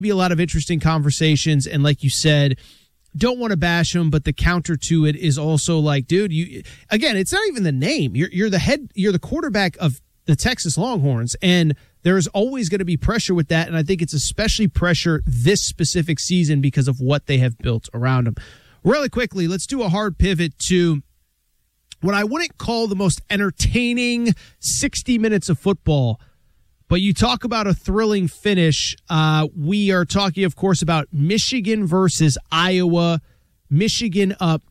Be a lot of interesting conversations, and like you said, don't want to bash them, but the counter to it is also like, dude, it's not even the name. You're the quarterback of the Texas Longhorns, and there's always going to be pressure with that, and I think it's especially pressure this specific season because of what they have built around them. Really quickly, let's do a hard pivot to what I wouldn't call the most entertaining 60 minutes of football. But you talk about a thrilling finish. We are talking, of course, about Michigan versus Iowa. Michigan up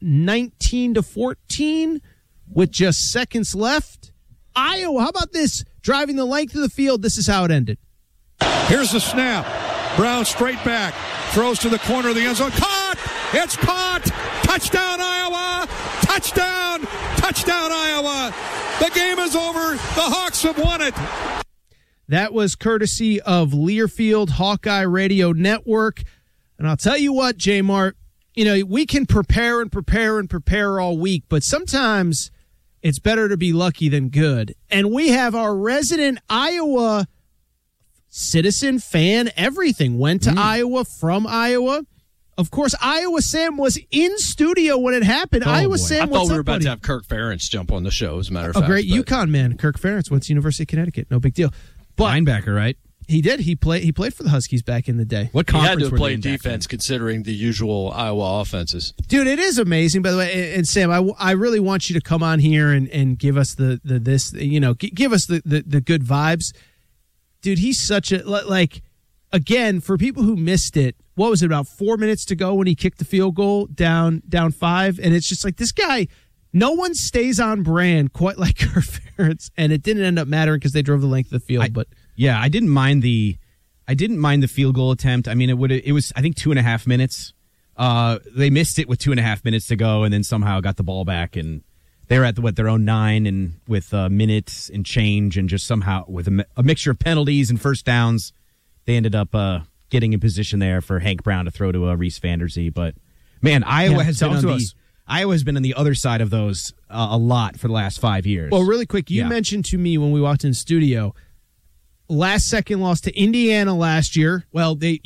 19-14 with just seconds left. Iowa, how about this? Driving the length of the field, this is how it ended. Here's the snap. Brown straight back. Throws to the corner of the end zone. Caught! It's caught! Touchdown, Iowa! Touchdown! Touchdown, Iowa! The game is over. The Hawks have won it. That was courtesy of Learfield Hawkeye Radio Network. And I'll tell you what, J-Mart, we can prepare all week, but sometimes it's better to be lucky than good. And we have our resident Iowa citizen, fan, everything. Went to Iowa, from Iowa. Of course, Iowa Sam was in studio when it happened. Iowa Sam, I thought we were about to have Kirk Ferentz jump on the show, as a matter of fact. A great UConn man, Kirk Ferentz, went to University of Connecticut. No big deal. But linebacker, right? He did. He played for the Huskies back in the day. What conference? He had to play defense considering the usual Iowa offenses. Dude, it is amazing. By the way, and Sam, I really want you to come on here and give us give us the good vibes. Dude, he's such a again, for people who missed it. What was it, about 4 minutes to go when he kicked the field goal down 5? And it's just like, this guy, no one stays on brand quite like Kirk Ferentz, and it didn't end up mattering because they drove the length of the field. I didn't mind the field goal attempt. I mean, it was I think 2.5 minutes. They missed it with 2.5 minutes to go, and then somehow got the ball back, and they were at their own 9, and with minutes and change, and just somehow with a mixture of penalties and first downs, they ended up getting in position there for Hank Brown to throw to Reese Vanderzee. But man, Iowa has been on the other side of those a lot for the last 5 years. Well, really quick, you mentioned to me when we walked in the studio, last second loss to Indiana last year. Well, they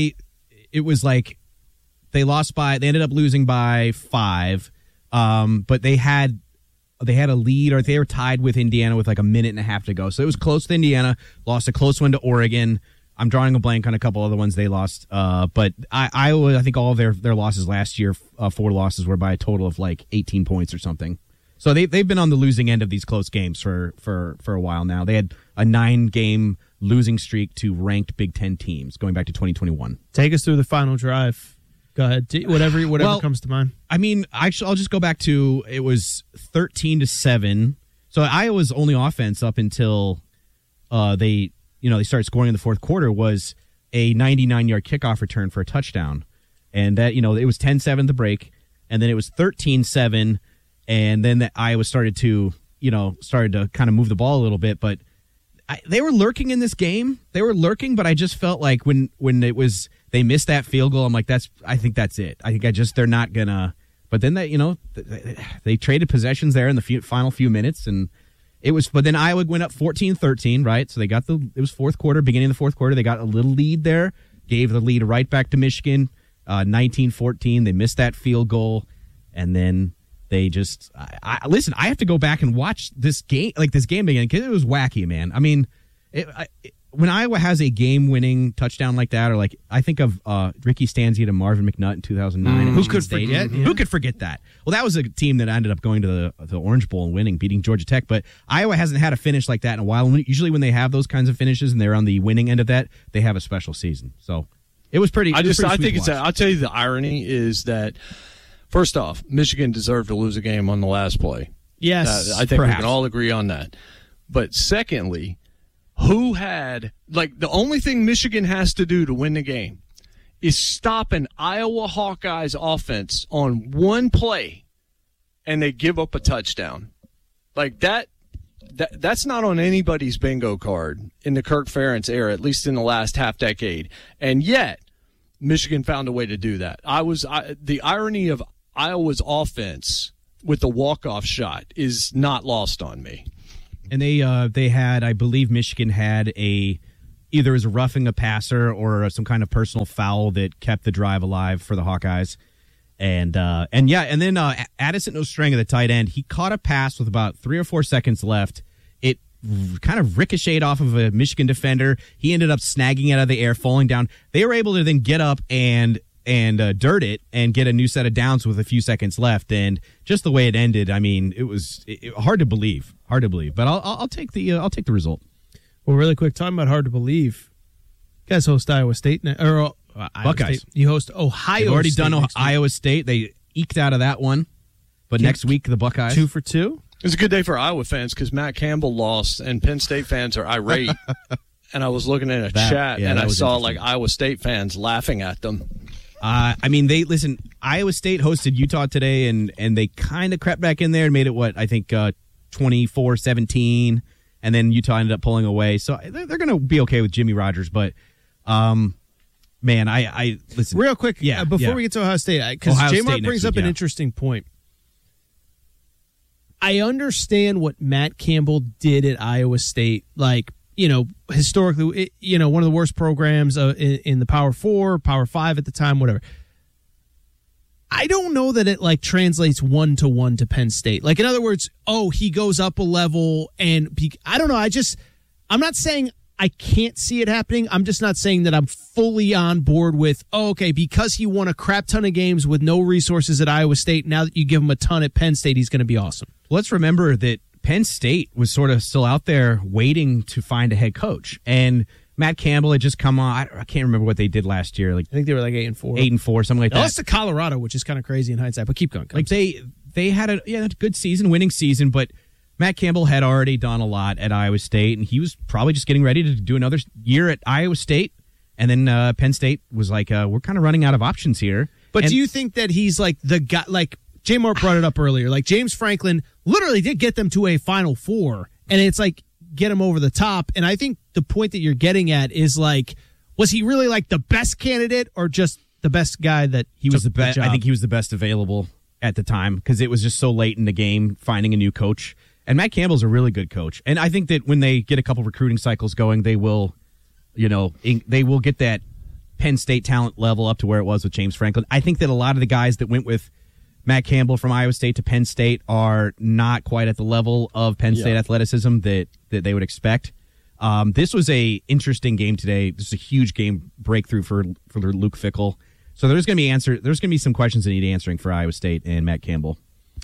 ended up losing by 5. But they had a lead, or they were tied with Indiana with like a minute and a half to go. So it was close to Indiana, lost a close one to Oregon. I'm drawing a blank on a couple other ones they lost. But Iowa, I think all of their losses last year, 4 losses, were by a total of like 18 points or something. So they've been on the losing end of these close games for a while now. They had a 9-game losing streak to ranked Big Ten teams going back to 2021. Take us through the final drive. Go ahead. Whatever comes to mind. I mean, actually, I'll just go back to, it was 13-7. So Iowa's only offense up until they started scoring in the fourth quarter was a 99-yard kickoff return for a touchdown. And that, it was 10-7 at the break, and then it was 13-7, and then Iowa started to kind of move the ball a little bit, but they were lurking in this game. They were lurking, but I just felt like when they missed that field goal, I'm like, I think that's it. I think they're not gonna. But then they traded possessions there in the final few minutes, and but then Iowa went up 14-13, right? So they got it was fourth quarter, beginning of the fourth quarter. They got a little lead there, gave the lead right back to Michigan, 19-14. They missed that field goal, and then they just listen. I have to go back and watch this game again because it was wacky, man. I mean, when Iowa has a game-winning touchdown like that, or like I think of Ricky Stanzi to Marvin McNutt in 2009. Who could forget? Who could forget that? Well, that was a team that ended up going to the Orange Bowl and winning, beating Georgia Tech. But Iowa hasn't had a finish like that in a while. Usually when they have those kinds of finishes and they're on the winning end of that, they have a special season. So it was pretty. I'll tell you the irony is that, first off, Michigan deserved to lose a game on the last play. Yes, I think we can all agree on that. But secondly, who had the only thing Michigan has to do to win the game is stop an Iowa Hawkeyes offense on one play, and they give up a touchdown. Like that's not on anybody's bingo card in the Kirk Ferentz era, at least in the last half decade. And yet, Michigan found a way to do that. The irony of Iowa's offense with the walk-off shot is not lost on me. And they had, I believe Michigan had a either as roughing a passer or some kind of personal foul that kept the drive alive for the Hawkeyes. And then Addison Ostrenga, the tight end, he caught a pass with about 3 or 4 seconds left. It kind of ricocheted off of a Michigan defender. He ended up snagging it out of the air, falling down. They were able to then get up and dirt it and get a new set of downs with a few seconds left. And just the way it ended, I mean, it was hard to believe. But I'll take the result. Well, really quick, talking about hard to believe. You guys host Iowa State Buckeyes. State. You host Ohio State. They've already done Iowa State. They eked out of that one. But next week, the Buckeyes. 2 for 2. It was a good day for Iowa fans because Matt Campbell lost, and Penn State fans are irate. And I was looking in a chat, and I saw like Iowa State fans laughing at them. I mean, Iowa State hosted Utah today, and they kind of crept back in there and made it, 24-17, and then Utah ended up pulling away. So they're going to be okay with Jimmy Rogers, but man, I listen. Real quick, before we get to Ohio State, because J-Mark brings up an interesting point. I understand what Matt Campbell did at Iowa State. Like, historically, one of the worst programs in the Power 4, Power 5 at the time, whatever. I don't know that it translates 1-to-1 to Penn State. Like, in other words, he goes up a level, and I don't know. I'm not saying I can't see it happening. I'm just not saying that I'm fully on board with, because he won a crap ton of games with no resources at Iowa State, now that you give him a ton at Penn State, he's going to be awesome. Let's remember that Penn State was sort of still out there waiting to find a head coach. And Matt Campbell had just come on. I can't remember what they did last year. I think they were 8-4. 8-4, something like that. They lost to Colorado, which is kind of crazy in hindsight, but keep going. They had a good season, winning season, but Matt Campbell had already done a lot at Iowa State, and he was probably just getting ready to do another year at Iowa State. And then Penn State was we're kind of running out of options here. But do you think that he's the guy, J. Mark brought it up earlier, James Franklin literally did get them to a Final Four, and it's get him over the top. And I think the point that you're getting at is was he really the best candidate or just the best guy that he was the best? I think he was the best available at the time because it was just so late in the game finding a new coach. And Matt Campbell's a really good coach. And I think that when they get a couple recruiting cycles going, they will, they will get that Penn State talent level up to where it was with James Franklin. I think that a lot of the guys that went with Matt Campbell from Iowa State to Penn State are not quite at the level of Penn State athleticism that they would expect. This was a interesting game today. This is a huge game breakthrough for Luke Fickell. So there's going to be some questions that need answering for Iowa State and Matt Campbell.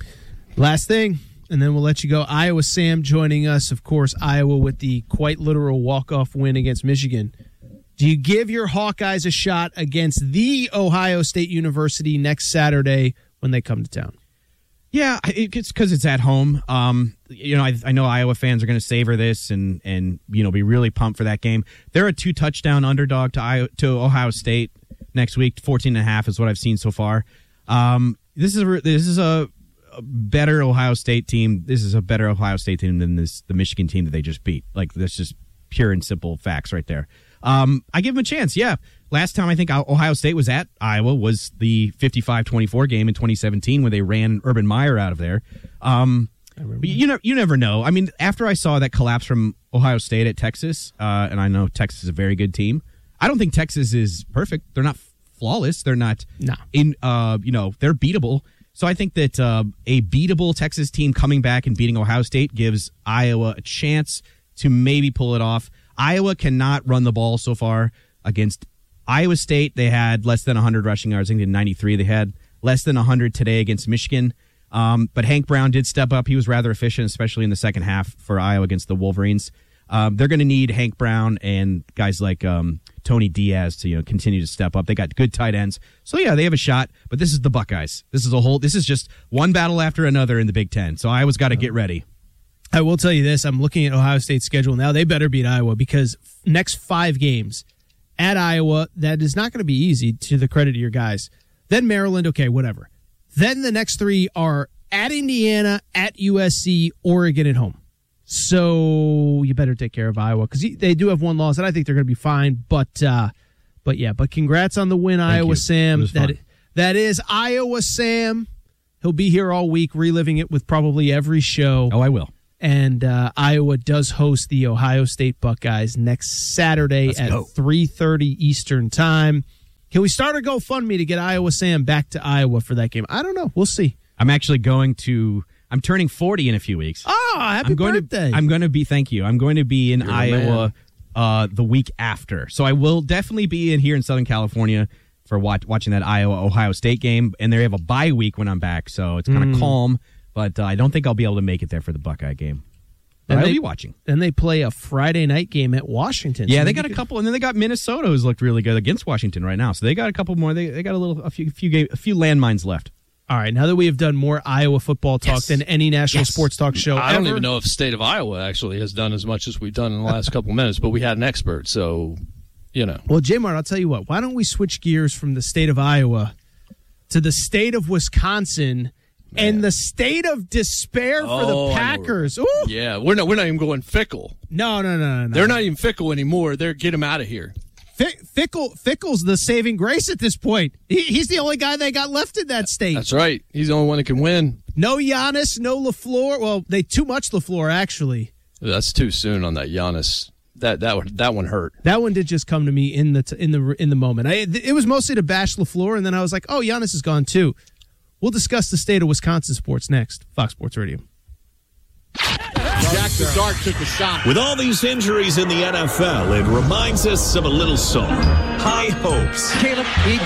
Last thing, and then we'll let you go. Iowa Sam joining us. Of course, Iowa with the quite literal walk-off win against Michigan. Do you give your Hawkeyes a shot against the Ohio State University next Saturday when they come to town? Yeah, it's because it's at home. I know Iowa fans are going to savor this and be really pumped for that game. They're a 2-touchdown underdog to Ohio State next week. 14.5 is what I've seen so far. This is a better Ohio State team. This is a better Ohio State team than the Michigan team that they just beat. That's just pure and simple facts right there. I give them a chance. Yeah. Last time I think Ohio State was at Iowa was the 55-24 game in 2017 when they ran Urban Meyer out of there. But you never know. I mean, after I saw that collapse from Ohio State at Texas, and I know Texas is a very good team, I don't think Texas is perfect. They're not flawless. They're not they're beatable. So I think that a beatable Texas team coming back and beating Ohio State gives Iowa a chance to maybe pull it off. Iowa cannot run the ball so far against Iowa State. They had less than 100 rushing yards. I think in 93. They had less than 100 today against Michigan. But Hank Brown did step up. He was rather efficient, especially in the second half for Iowa against the Wolverines. They're going to need Hank Brown and guys like Tony Diaz to continue to step up. They got good tight ends. So, yeah, they have a shot. But this is the Buckeyes. This is just one battle after another in the Big Ten. So Iowa's got to get ready. I will tell you this. I'm looking at Ohio State's schedule now. They better beat Iowa because next 5 games at Iowa, that is not going to be easy, to the credit of your guys. Then Maryland, okay, whatever. Then the next 3 are at Indiana, at USC, Oregon at home. So you better take care of Iowa because they do have 1 loss, and I think they're going to be fine. But congrats on the win, Iowa Sam. That is Iowa Sam. He'll be here all week reliving it with probably every show. Oh, I will. And Iowa does host the Ohio State Buckeyes next Saturday at 3:30 Eastern Time. Can we start a GoFundMe to get Iowa Sam back to Iowa for that game? I don't know. We'll see. I'm actually I'm turning 40 in a few weeks. Oh, happy birthday. Thank you. I'm going to be in Iowa the week after. So I will definitely be here in Southern California for watching that Iowa-Ohio State game. And they have a bye week when I'm back, so it's kind of calm. But I don't think I'll be able to make it there for the Buckeye game. But I'll be watching. Then they play a Friday night game at Washington. Yeah, they got a couple, and then they got Minnesota, who's looked really good against Washington right now. So they got a couple more. They got a few landmines left. All right, now that we have done more Iowa football talk than any national sports talk show I don't even know if State of Iowa actually has done as much as we've done in the last couple minutes, but we had an expert, so, Well, J-Mart, I'll tell you what. Why don't we switch gears from the state of Iowa to the state of Wisconsin and the state of despair for the Packers? Ooh. Yeah, we're not even going fickle. No. They're not even fickle anymore. They're get them out of here. Fickle's the saving grace at this point. He's the only guy they got left in that state. That's right. He's the only one that can win. No Giannis, no LaFleur. Well, too much LaFleur, actually. That's too soon on that Giannis. That one hurt. That one did just come to me in the moment. It was mostly to bash LaFleur, and then I was like, oh, Giannis is gone too. We'll discuss the state of Wisconsin sports next. Fox Sports Radio. Jack the Dart took a shot. With all these injuries in the NFL, it reminds us of a little song. High hopes. Caleb, he